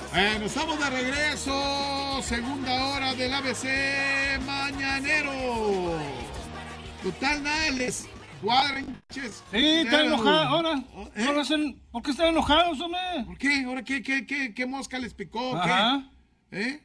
Bueno, estamos de regreso, segunda hora del ABC Mañanero. Total, nada, les guarrinches. Sí, está enojado ahora. ¿Eh? ¿Por qué están enojados, hombre? ¿Por qué? ¿Ahora qué mosca les picó? Ajá. ¿Qué?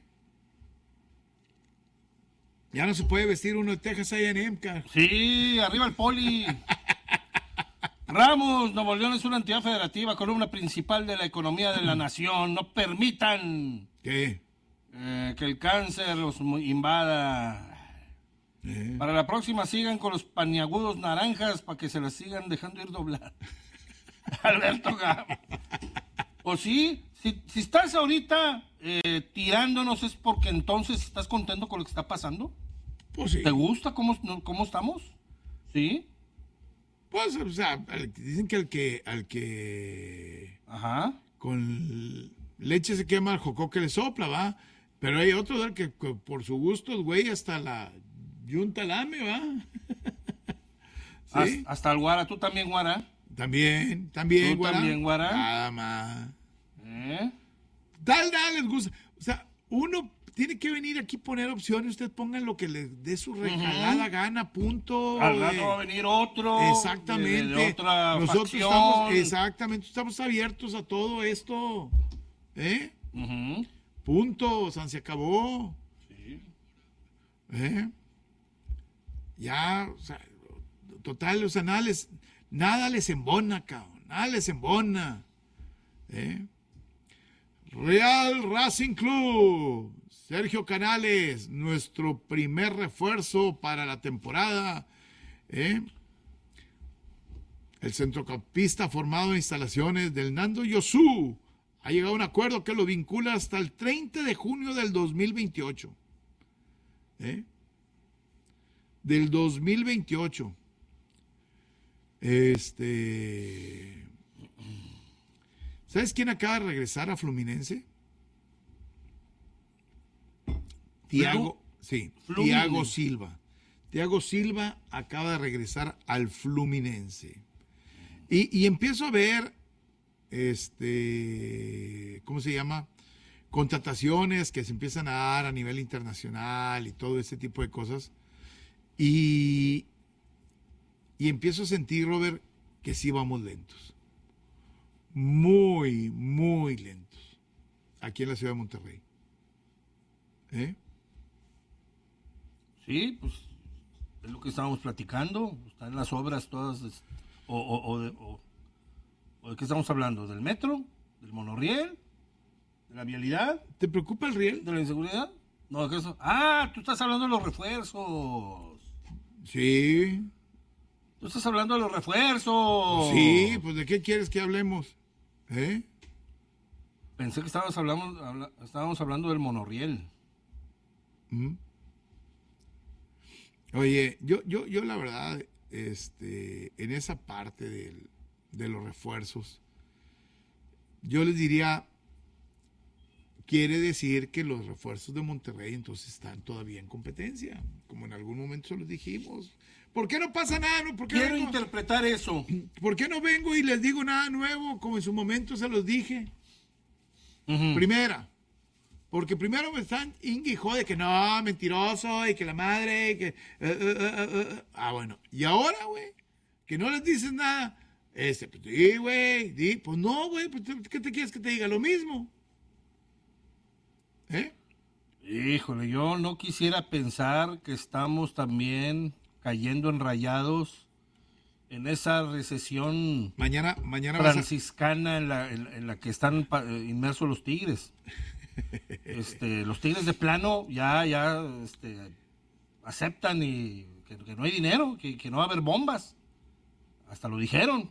Ya no se puede vestir uno de Texas A&M, cara. Sí, arriba el Poli. Ramos, Nuevo León es una entidad federativa, columna principal de la economía de la nación. No permitan ¿Qué? que el cáncer los invada. Para la próxima sigan con los paniagudos naranjas para que se las sigan dejando ir doblar. Alberto Gama. O sí, si estás ahorita tirándonos es porque entonces estás contento con lo que está pasando. Pues sí. ¿Te gusta cómo estamos? ¿Sí? Pues, o sea, dicen que al que Ajá. con leche se quema el jocó que le sopla, ¿va? Pero hay otro ¿verdad? que por su gusto, el güey, hasta la yunta lame, ¿va? ¿Sí? Hasta el Guara, tú también, Guara. También, ¿Tú Guara. también, Guara? Nada más. ¿Eh? Nada les gusta. O sea, uno tiene que venir aquí a poner opciones, usted pongan lo que le dé su regalada gana, punto. Al rato va a venir otro. Exactamente. De otra Nosotros facción. estamos abiertos a todo esto. Ujú. Punto, San se acabó. Sí. Ya, o sea, total, o sea, nada les embona, cabrón, nada les embona. Real Racing Club, Sergio Canales, nuestro primer refuerzo para la temporada. El centrocampista formado en instalaciones del Nando Yosu ha llegado a un acuerdo que lo vincula hasta el 30 de junio del 2028. Del 2028. ¿Sabes quién acaba de regresar a Fluminense? Thiago Silva. Thiago Silva acaba de regresar al Fluminense. Y empiezo a ver, ¿cómo se llama? Contrataciones que se empiezan a dar a nivel internacional y todo ese tipo de cosas. Y empiezo a sentir, Robert, que sí vamos lentos. Muy, muy lentos. Aquí en la ciudad de Monterrey. Sí, pues es lo que estábamos platicando. Están las obras todas. ¿O de qué estamos hablando? ¿Del metro? ¿Del monorriel? ¿De la vialidad? ¿Te preocupa el riel? ¿De la inseguridad? No, ¿qué es eso? Tú estás hablando de los refuerzos. Sí. Tú estás hablando de los refuerzos. Sí, pues ¿de qué quieres que hablemos? Pensé que estábamos hablando del monorriel. Oye, yo la verdad, en esa parte de los refuerzos, yo les diría, quiere decir que los refuerzos de Monterrey entonces están todavía en competencia, como en algún momento se los dijimos. ¿Por qué no pasa nada? ¿No? Quiero interpretar eso. ¿Por qué no vengo y les digo nada nuevo, como en su momento se los dije? Uh-huh. Primera, porque primero me están de que no, mentiroso, y que la madre, y que... bueno, y ahora, güey, que no les dices nada, pues sí, güey, pues no, güey, pues, ¿qué te quieres que te diga? Lo mismo. Híjole, yo no quisiera pensar que estamos también cayendo en Rayados en esa recesión mañana franciscana en la que están inmersos los Tigres. Los Tigres de plano ya aceptan y que no hay dinero, que no va a haber bombas. Hasta lo dijeron.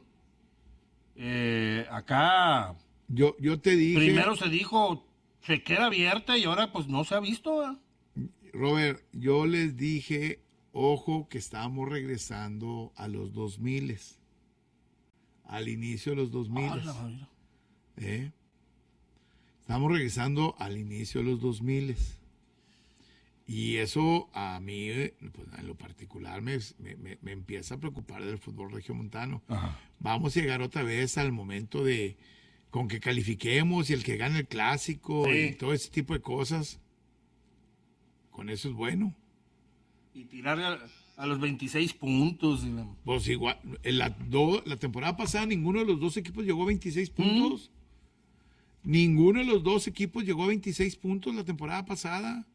Acá yo te dije, primero se dijo chequera abierta y ahora pues no se ha visto. Robert, yo les dije, ojo, que estábamos regresando a los 2000, al inicio de los 2000. Estamos regresando al inicio de los 2000. Y eso a mí, pues, en lo particular, me empieza a preocupar del fútbol regiomontano. Ajá. Vamos a llegar otra vez al momento de con que califiquemos y el que gane el clásico Sí. y todo ese tipo de cosas, con eso es bueno. Y tirar a los 26 puntos. Pues igual, la temporada pasada ninguno de los dos equipos llegó a 26 puntos. Ninguno de los dos equipos llegó a 26 puntos la temporada pasada.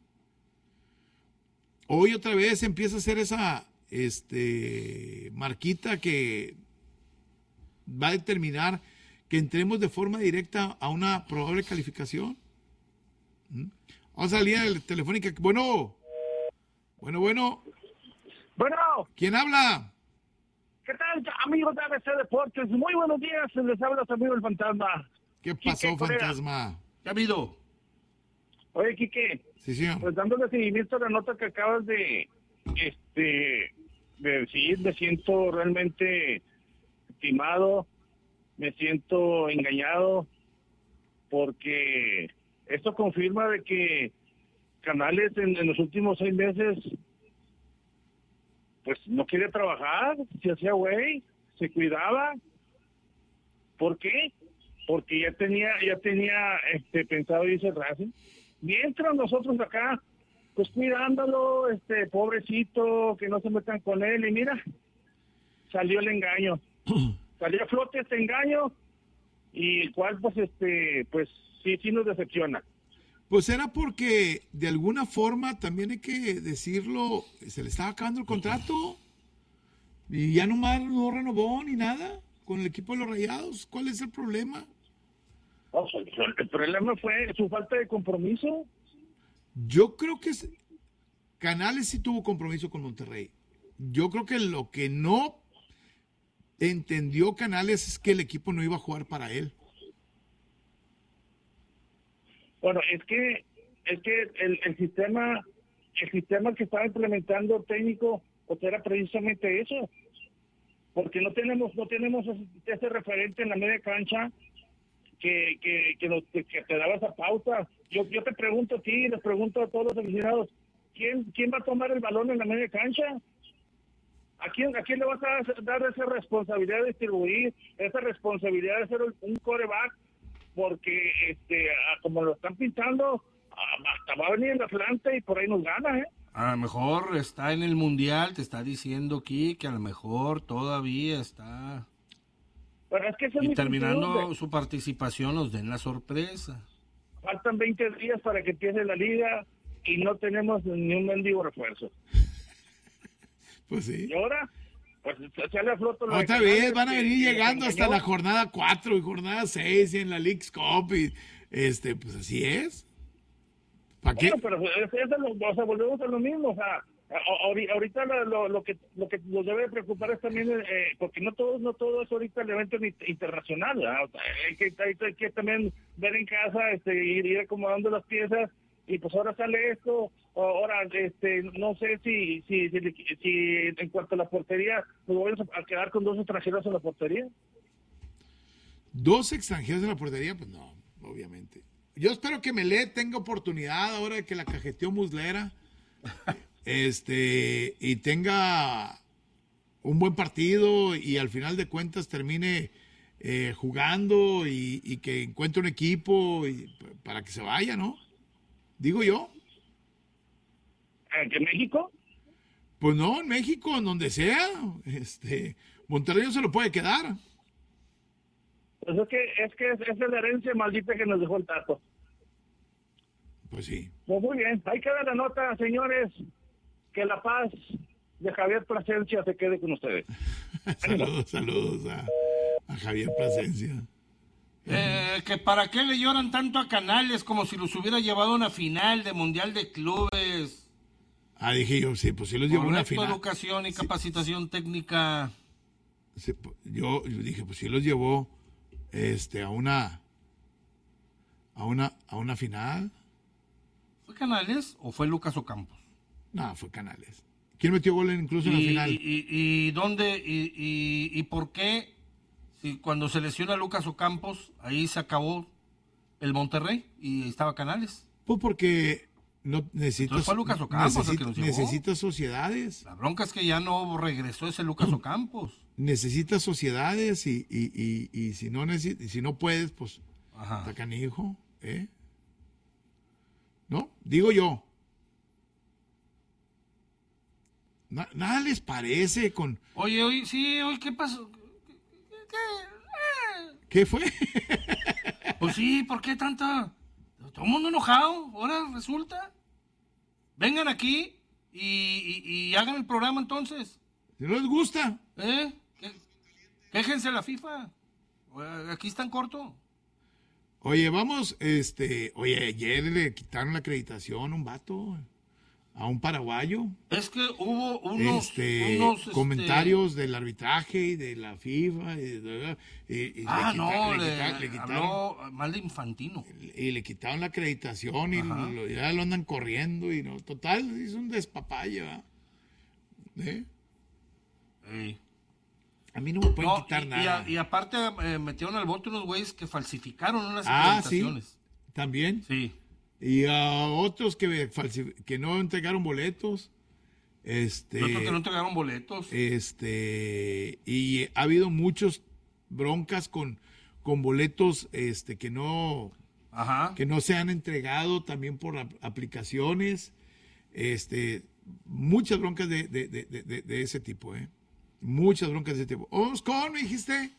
Hoy otra vez empieza a hacer esa marquita que va a determinar que entremos de forma directa a una probable calificación. Vamos a salir a la telefónica. Bueno. Bueno, ¿Quién habla? ¿qué tal, amigos de ABC Deportes? Muy buenos días, les habla su amigo el Fantasma. ¿Qué pasó, Quique Correa. fantasma? ¿Qué ha habido? Oye, Quique, Sí, señor. pues dándole seguimiento a la nota que acabas de decir, me siento realmente timado, me siento engañado, porque esto confirma de que Canales en los últimos 6 meses pues no quiere trabajar, se hacía güey, se cuidaba. ¿Por qué? Porque ya tenía pensado irse al Racing. Mientras nosotros acá, pues cuidándolo, pobrecito, que no se metan con él, y mira, salió el engaño. Salió a flote este engaño, y el cual pues sí nos decepciona. Pues era porque de alguna forma, también hay que decirlo, se le estaba acabando el contrato y ya nomás no renovó ni nada con el equipo de los Rayados. ¿Cuál es el problema? O sea, el problema fue su falta de compromiso. Yo creo que Canales sí tuvo compromiso con Monterrey. Yo creo que lo que no entendió Canales es que el equipo no iba a jugar para él. Bueno, es que el sistema que estaba implementando el técnico, pues era precisamente eso, porque no tenemos ese referente en la media cancha que te daba esa pauta. Yo te pregunto a ti, les pregunto a todos los aficionados, ¿quién va a tomar el balón en la media cancha? ¿A quién le vas a dar esa responsabilidad de distribuir, esa responsabilidad de ser un quarterback? Porque como lo están pintando, hasta va a venir el Atlante y por ahí nos gana, ¿eh? A lo mejor está en el Mundial, te está diciendo aquí que a lo mejor todavía está... Pero es que esa es Y mi terminando conclusión, su participación nos den la sorpresa. faltan 20 días para que empiece la liga y no tenemos ni un mendigo refuerzo. Pues sí. Y ahora, pues sale a flote lo de Otra Canales, vez van a venir que llegando hasta engañó. la jornada 4 y jornada 6 y en la League's Cup y pues así es. ¿Para qué? Bueno, pero volvemos a lo mismo, o sea, ahorita lo que nos debe preocupar es también, porque no todo es ahorita el evento internacional, ¿verdad? O sea, hay que también ver en casa, ir acomodando las piezas, y pues ahora sale esto, ahora, no sé si en cuanto a la portería, nos vamos a quedar con 2 extranjeros en la portería. 2 extranjeros en la portería, pues no, obviamente. Yo espero que Melé tenga oportunidad ahora de que la cajeteó Muslera, y tenga un buen partido y al final de cuentas termine jugando y que encuentre un equipo para que se vaya, ¿no? Digo yo. ¿En México? Pues no, en México, en donde sea. Monterrey no se lo puede quedar. Pues es que esa es la herencia maldita que nos dejó el Tato. Pues sí. Pues muy bien, ahí queda la nota, señores. Que la paz de Javier Plasencia se quede con ustedes. saludos a Javier Plasencia. Que para qué le lloran tanto a Canales como si los hubiera llevado a una final de Mundial de Clubes. Dije yo, sí, pues sí los llevó a una Correcto, final. educación y capacitación técnica. Sí, yo dije, pues sí los llevó a una final. ¿Fue Canales o fue Lucas Ocampos? No, fue Canales. ¿Quién metió gol incluso en la final? ¿Y dónde y por qué? Si cuando se lesiona Lucas Ocampos, ahí se acabó el Monterrey y estaba Canales. Pues porque no necesitas. Entonces fue Lucas Ocampos el que nos llevó. Necesitas sociedades. La bronca es que ya no regresó ese Lucas Ocampos. Necesitas sociedades y si no puedes, pues Ajá. Está canijo, ¿eh? ¿No? Digo yo. Nada les parece con... Oye, ¿qué pasó? ¿Qué fue? Pues sí, ¿por qué tanta? Todo el mundo enojado, ahora resulta. Vengan aquí y hagan el programa entonces. Si no les gusta. Quéjense a la FIFA. Aquí están corto. Oye, vamos, oye, ayer le quitaron la acreditación a un vato, a un paraguayo. Es que hubo unos comentarios del arbitraje y de la FIFA. Le quitaron, habló mal de Infantino. Y le quitaron la acreditación y ya lo andan corriendo y no, total, es un despapalle, ¿verdad? A mí no me pueden quitar nada. Y aparte metieron al voto unos güeyes que falsificaron unas acreditaciones. ¿Sí? ¿También? Sí. Y a otros que no entregaron boletos. Otros que no entregaron boletos. Y ha habido muchos broncas con boletos que no se han entregado también por aplicaciones. Muchas broncas de ese tipo, Muchas broncas de ese tipo. Oscar, ¿me dijiste?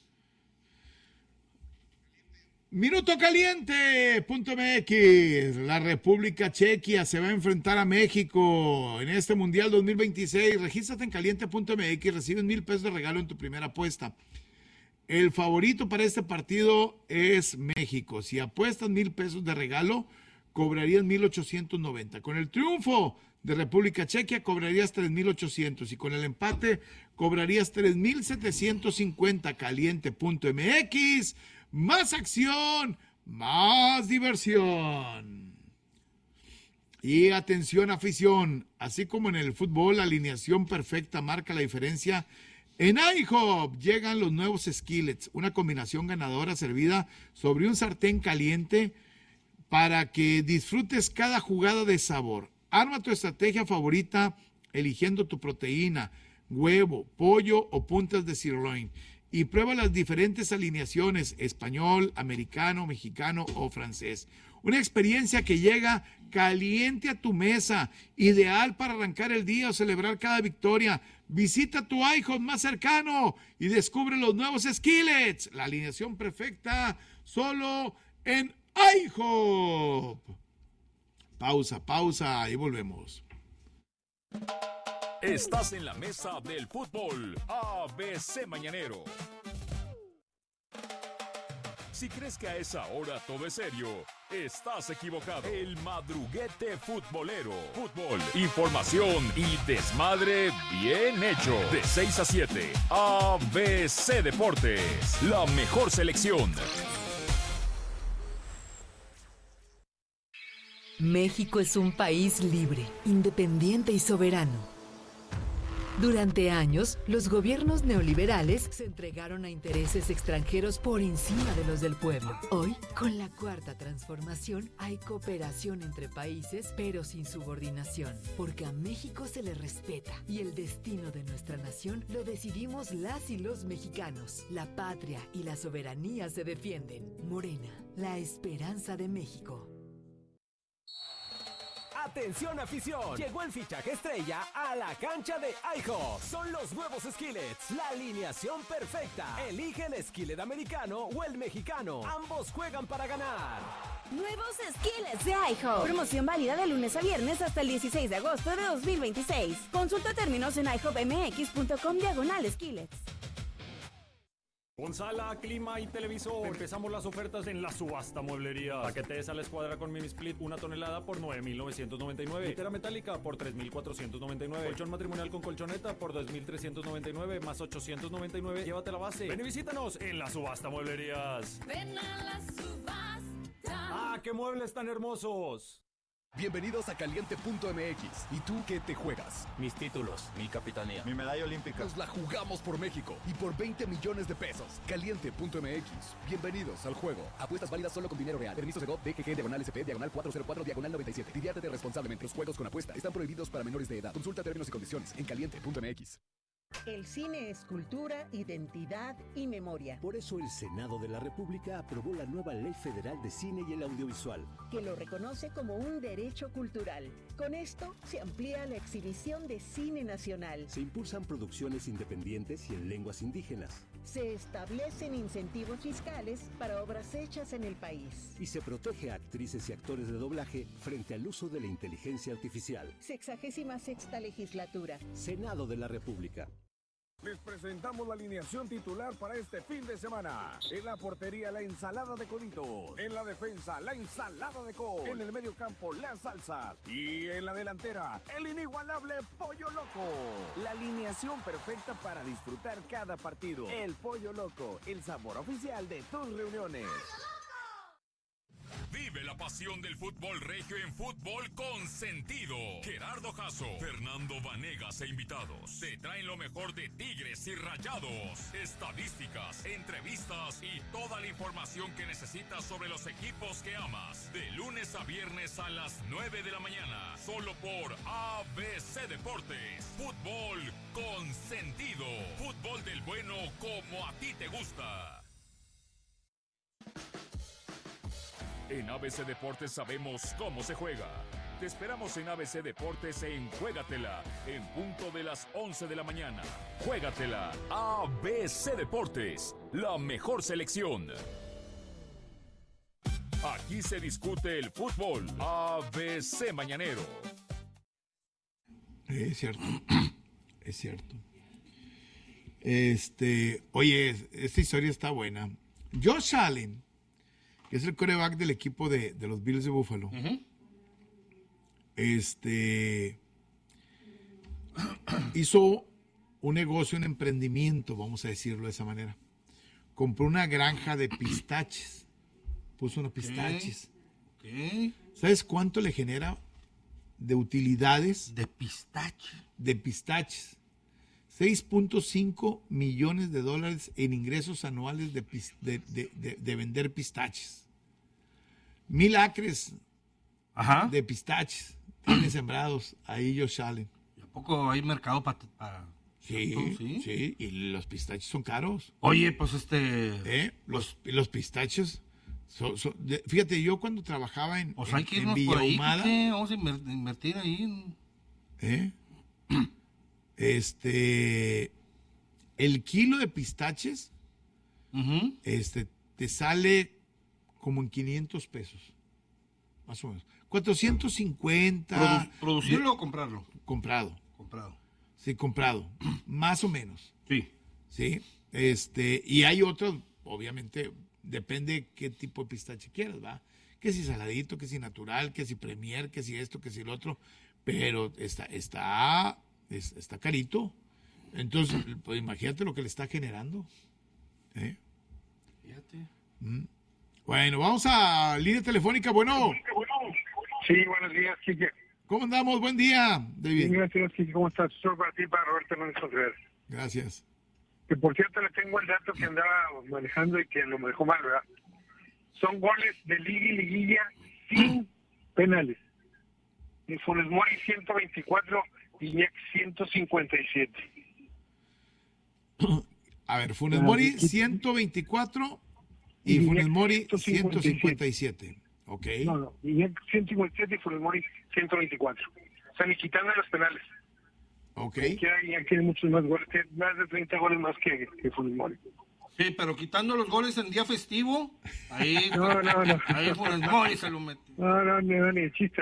Minuto caliente.mx. La República Chequia se va a enfrentar a México en este Mundial 2026. Regístrate en caliente.mx y recibes $1,000 de regalo en tu primera apuesta. El favorito para este partido es México. Si apuestas $1,000 de regalo, cobrarías 1,890. Con el triunfo de República Chequia cobrarías 3,800 y con el empate cobrarías 3,750. Caliente.mx. Más acción, más diversión. Y atención, afición, así como en el fútbol, la alineación perfecta marca la diferencia. En IHOP llegan los nuevos skillets, una combinación ganadora servida sobre un sartén caliente para que disfrutes cada jugada de sabor. Arma tu estrategia favorita eligiendo tu proteína, huevo, pollo o puntas de sirloin y prueba las diferentes alineaciones, español, americano, mexicano o francés. Una experiencia que llega caliente a tu mesa, ideal para arrancar el día o celebrar cada victoria. Visita tu IHOP más cercano y descubre los nuevos skillets. La alineación perfecta solo en IHOP. Pausa y volvemos. Estás en la mesa del fútbol ABC Mañanero. Si crees que a esa hora todo es serio, estás equivocado. El madruguete futbolero. Fútbol, información y desmadre bien hecho. De 6 a 7, ABC Deportes. La mejor selección. México es un país libre, independiente y soberano. Durante años, los gobiernos neoliberales se entregaron a intereses extranjeros por encima de los del pueblo. Hoy, con la Cuarta Transformación, hay cooperación entre países, pero sin subordinación, porque a México se le respeta y el destino de nuestra nación lo decidimos las y los mexicanos. La patria y la soberanía se defienden. Morena, la esperanza de México. ¡Atención, afición! Llegó el fichaje estrella a la cancha de IHOP. Son los nuevos skillets, la alineación perfecta. Elige el skillet americano o el mexicano. Ambos juegan para ganar. Nuevos skillets de IHOP. Promoción válida de lunes a viernes hasta el 16 de agosto de 2026. Consulta términos en ihopmx.com/skillets. Con sala, clima y televisor. Empezamos las ofertas en la subasta mueblería. Paquetes a la escuadra con mini split 1 tonelada por 9,999. Litera metálica por 3,499. Colchón matrimonial con colchoneta por 2,399 más 899. Llévate la base. Ven y visítanos en la subasta mueblerías. Ven a la subasta. ¡Ah, qué muebles tan hermosos! Bienvenidos a Caliente.mx. ¿Y tú qué te juegas? Mis títulos, mi capitanía, mi medalla olímpica. Nos la jugamos por México y por 20 millones de pesos. Caliente.mx. Bienvenidos al juego. Apuestas válidas solo con dinero real. Permisos de GOV, DGG, /SP, /404, /97. Diviértete responsablemente. Los juegos con apuesta están prohibidos para menores de edad. Consulta términos y condiciones en Caliente.mx. El cine es cultura, identidad y memoria. Por eso el Senado de la República aprobó la nueva Ley Federal de Cine y el Audiovisual, que lo reconoce como un derecho cultural. Con esto se amplía la exhibición de cine nacional. Se impulsan producciones independientes y en lenguas indígenas. Se establecen incentivos fiscales para obras hechas en el país. Y se protege a actrices y actores de doblaje frente al uso de la inteligencia artificial. 66ª legislatura. Senado de la República. Les presentamos la alineación titular para este fin de semana. En la portería, la ensalada de coditos. En la defensa, la ensalada de col. En el medio campo, las salsas. Y en la delantera, el inigualable Pollo Loco. La alineación perfecta para disfrutar cada partido. El Pollo Loco, el sabor oficial de tus reuniones. Vive la pasión del fútbol regio en Fútbol con Sentido. Gerardo Jasso, Fernando Vanegas e invitados te traen lo mejor de Tigres y Rayados, estadísticas, entrevistas y toda la información que necesitas sobre los equipos que amas. De lunes a viernes a las 9 de la mañana, solo por ABC Deportes. Fútbol con Sentido. Fútbol del bueno como a ti te gusta. En ABC Deportes sabemos cómo se juega. Te esperamos en ABC Deportes en Juégatela, en punto de las 11 de la mañana. Juégatela, ABC Deportes, la mejor selección. Aquí se discute el fútbol. ABC Mañanero. Es cierto. Es cierto. Oye, esta historia está buena. Josh Allen, que es el quarterback del equipo de los Bills de Buffalo. Hizo un negocio, un emprendimiento, vamos a decirlo de esa manera. Compró una granja de pistaches. Puso unos pistaches. ¿Sabes cuánto le genera de utilidades? De pistache. De pistaches. $6.5 millones en ingresos anuales de vender pistaches. 1,000 acres de pistaches tiene sembrados ahí Josh Allen. ¿Y a poco hay mercado para Sí, y los pistaches son caros. Oye, pues los pistaches fíjate, yo cuando trabajaba en hay que irnos Villa por ahí, Ahumada, vamos a invertir ahí el kilo de pistaches te sale como en $500 más o menos 450. ¿Producirlo o comprarlo? Comprado. Sí, comprado. Más o menos. Sí. Y hay otros, obviamente, depende qué tipo de pistache quieras, ¿va? Que si saladito, que si natural, que si premier, que si esto, que si el otro. Pero está carito. Entonces, pues imagínate lo que le está generando. Fíjate. Bueno, vamos a línea telefónica. Bueno. Sí, buenos días, Quique. ¿Cómo andamos? Buen día, David. Gracias, Quique. ¿Cómo estás? Solo para ti, para Roberto Hernández Contreras. Gracias. Que por cierto le tengo el dato que andaba manejando y que lo dejó mal, ¿verdad? Son goles de liga y liguilla sin penales. Y Funes Mori 124 y Iñak 157. A ver, Funes Mori 124 y Funes Mori 157. Ok. No, Iñak 157 y Funes Mori 124. O sea, ni quitando los penales. Ok. Iñak tiene muchos más goles, tiene más de 30 goles más que Funes Mori. Sí, pero quitando los goles en día festivo, ahí no. Ahí Funes Mori se lo mete. No, ni chiste.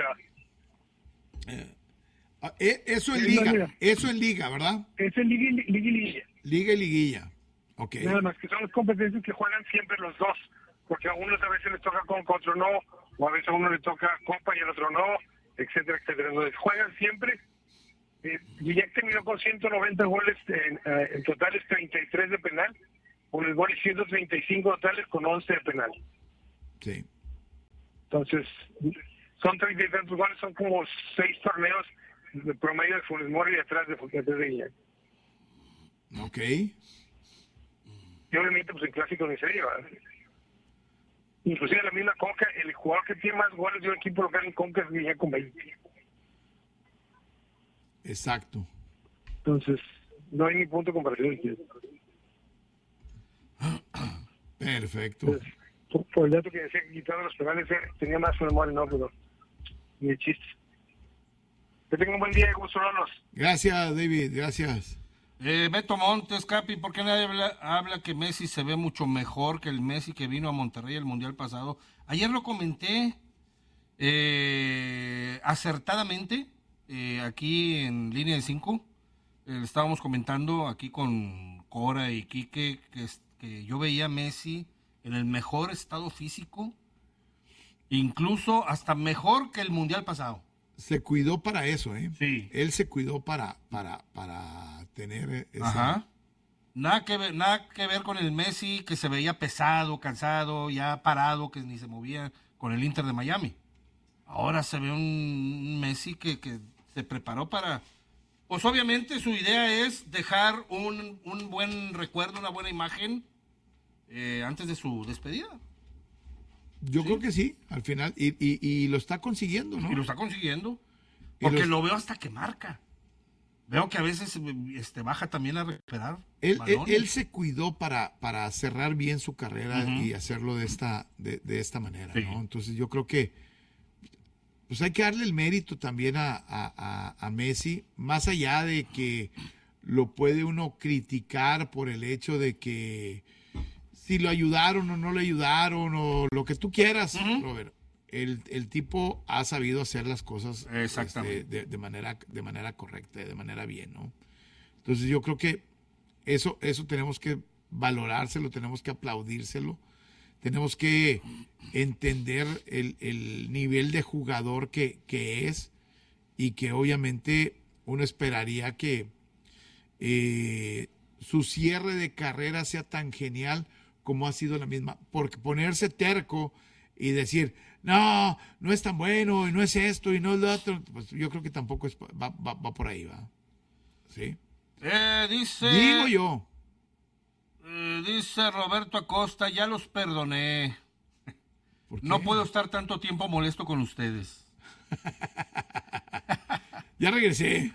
Eso en liga, ¿verdad? Eso en liga y liguilla. Liga y liguilla, ok. Nada más que son las competencias que juegan siempre los dos, porque a unos a veces les toca Conca, a otro no, o a veces a uno le toca Copa y al otro no, etcétera, etcétera. Entonces juegan siempre. Guillac terminó con 190 goles en totales, 33 de penal, con el gol 135 totales con 11 de penal. Sí. Entonces, son 30 y tantos goles, son como 6 torneos de promedio de Funes Mori y atrás de Guillac. Ok. Y obviamente, pues el clásico ni se lleva. Inclusive la misma Conca, el jugador que tiene más goles de un equipo local en Conca es Guillac con 20. Exacto. Entonces, no hay ni punto de comparación. Perfecto. Pues, por el dato que decía que quitando los penales tenía más memoria, no, pero ni el chiste. Que tengan un buen día, gusto, Rolos. Gracias, David, gracias. Beto Montes, Capi, ¿por qué nadie habla que Messi se ve mucho mejor que el Messi que vino a Monterrey el Mundial pasado? Ayer lo comenté acertadamente aquí en Línea de 5. Estábamos comentando aquí con Cora y Quique que yo veía a Messi en el mejor estado físico, incluso hasta mejor que el Mundial pasado. Se cuidó para eso, ¿eh? Sí. Él se cuidó para tener ese... Ajá. Nada que ver con el Messi que se veía pesado, cansado, ya parado, que ni se movía con el Inter de Miami. Ahora se ve un Messi que se preparó para... Pues obviamente su idea es dejar un buen recuerdo, una buena imagen antes de su despedida. Yo creo que sí, al final, y lo está consiguiendo, ¿no? Y lo está consiguiendo, porque lo veo hasta que marca. Veo que a veces baja también a recuperar. Él se cuidó para cerrar bien su carrera y hacerlo de esta manera, sí. ¿no? Entonces yo creo que pues hay que darle el mérito también a Messi, más allá de que lo puede uno criticar por el hecho de que si lo ayudaron o no lo ayudaron o lo que tú quieras, Robert. El tipo ha sabido hacer las cosas de manera correcta, de manera bien, ¿no? Entonces yo creo que eso tenemos que valorárselo, tenemos que aplaudírselo, tenemos que entender el nivel de jugador que es y que obviamente uno esperaría que su cierre de carrera sea tan genial como ha sido la misma, porque ponerse terco y decir, no es tan bueno, y no es esto, y no es lo otro, pues yo creo que tampoco va por ahí, ¿va? ¿Sí? Digo yo. Dice Roberto Acosta, ya los perdoné. No puedo estar tanto tiempo molesto con ustedes. Ya regresé.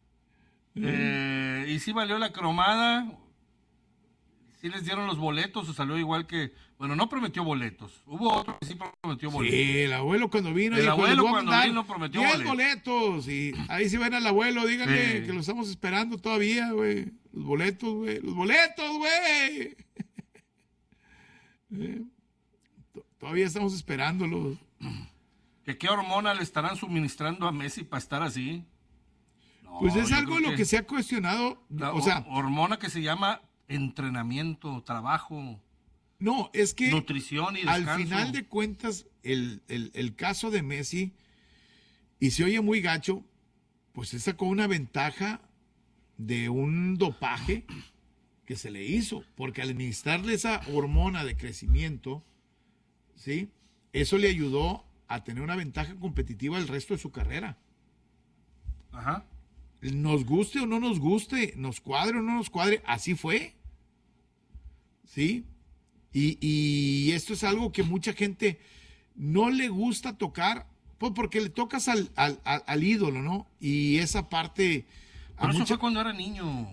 Y sí valió la cromada. Sí les dieron los boletos o salió igual que... Bueno, no prometió boletos. Hubo otro que sí prometió boletos. Sí, el abuelo cuando vino... El abuelo cuando vino prometió 10 boletos. Y ahí si ven al abuelo, díganle que lo estamos esperando todavía, güey. Los boletos, güey. Los boletos, güey. Todavía estamos esperándolos. ¿Qué hormona le estarán suministrando a Messi para estar así? No, pues es algo lo que se ha cuestionado. O sea, hormona que se llama entrenamiento, trabajo. No, es que nutrición y descanso. Al final de cuentas, el caso de Messi, y se oye muy gacho, pues se sacó una ventaja de un dopaje que se le hizo, porque al administrarle esa hormona de crecimiento, ¿sí? Eso le ayudó a tener una ventaja competitiva el resto de su carrera. Ajá. Nos guste o no nos guste, nos cuadre o no nos cuadre, así fue. ¿Sí? Y esto es algo que mucha gente no le gusta tocar, pues porque le tocas al ídolo, ¿no? Y esa parte... Pero eso fue cuando era niño.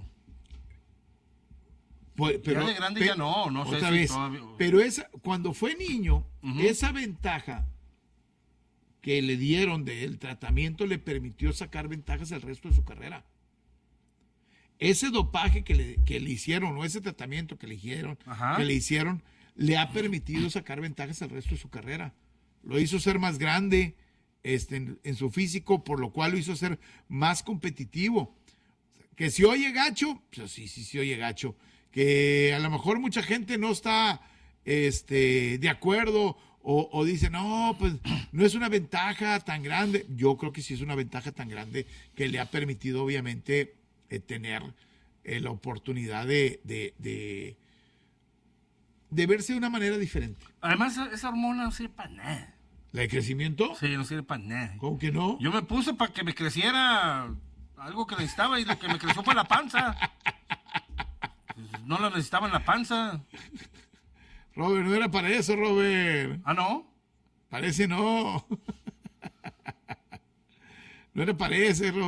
Pues, pero, ya de grande ya no sé otra si vez, todavía... Pero cuando fue niño, esa ventaja que le dieron del tratamiento le permitió sacar ventajas al resto de su carrera. Ese dopaje que le hicieron, o ese tratamiento que le hicieron, le ha permitido sacar ventajas al resto de su carrera. Lo hizo ser más grande en su físico, por lo cual lo hizo ser más competitivo. Que si oye gacho, pues sí oye gacho. Que a lo mejor mucha gente no está de acuerdo o dice, no, pues no es una ventaja tan grande. Yo creo que sí es una ventaja tan grande que le ha permitido, obviamente, tener la oportunidad de verse de una manera diferente. Además, esa hormona no sirve para nada. ¿La de crecimiento? Sí, no sirve para nada. ¿Cómo que no? Yo me puse para que me creciera algo que necesitaba y lo que me creció fue la panza. No la necesitaba en la panza. Robert, no era para eso, Robert. ¿Ah, no? Parece no. No era para eso, Robert.